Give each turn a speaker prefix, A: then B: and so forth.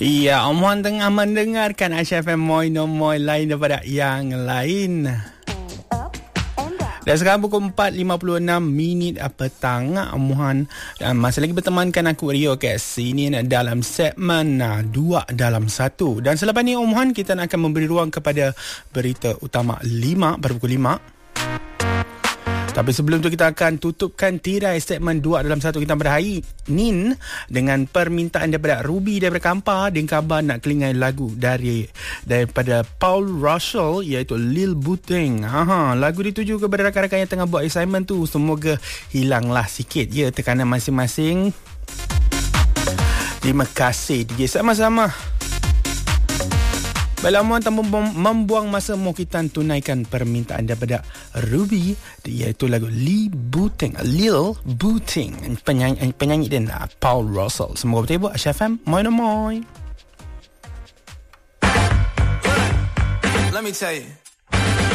A: Ya, Om Wan tengah mendengarkan Aisyah FM Moy lain daripada yang lain. Dan sekarang pukul 4.56 petang, Om Wan masih lagi bertemankan aku Rio kat sini dalam segmen 2 dalam 1. Dan selepas ni Om Wan, kita akan memberi ruang kepada berita utama 5 berpukul 5. Tapi sebelum tu kita akan tutupkan tirai segmen 2 dalam 1 kita pada hari Nin dengan permintaan daripada Ruby daripada Kampar. Dia khabar nak kelingai lagu daripada Paul Russell iaitu Lil Buteng. Lagu dituju kepada rakan-rakan yang tengah buat assignment tu. Semoga hilanglah sikit ya tekanan masing-masing. Terima kasih DJ sama-sama. Baiklah, mohon tanpa membuang masa, mau kita tunaikan permintaan daripada Ruby iaitu lagu Lil Buteng, penyanyi dia Paul Russell. Semoga betul buat Aisyah FM Moy.
B: Let me tell you.